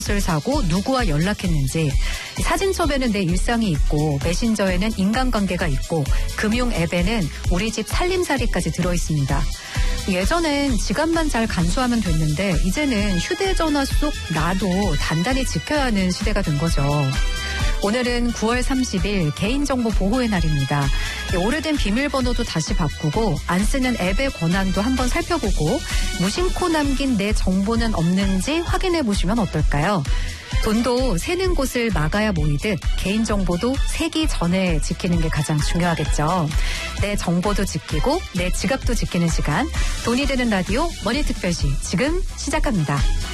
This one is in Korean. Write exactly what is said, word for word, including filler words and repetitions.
을 사고 누구와 연락했는지, 사진첩에는 내 일상이 있고 메신저에는 인간관계가 있고 금융 앱에는 우리 집 살림살이까지 들어있습니다. 예전엔 지갑만 잘 간수하면 됐는데 이제는 휴대전화 속 나도 단단히 지켜야 하는 시대가 된 거죠. 오늘은 구월 삼십일 개인정보 보호의 날입니다. 오래된 비밀번호도 다시 바꾸고 안 쓰는 앱의 권한도 한번 살펴보고 무심코 남긴 내 정보는 없는지 확인해 보시면 어떨까요? 돈도 새는 곳을 막아야 모이듯 개인정보도 새기 전에 지키는 게 가장 중요하겠죠. 내 정보도 지키고 내 지갑도 지키는 시간, 돈이 되는 라디오 머니특별시 지금 시작합니다.